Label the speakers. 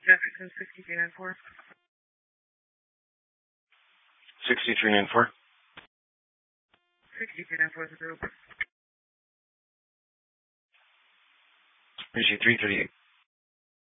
Speaker 1: Jefferson 6394.
Speaker 2: 6394.
Speaker 1: 6394 is the group.
Speaker 2: Appreciate 338.